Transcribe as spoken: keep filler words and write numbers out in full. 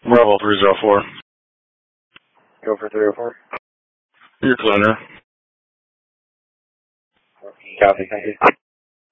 Bravo three zero four. Go for three oh four. Your cleaner. Copy, thank you.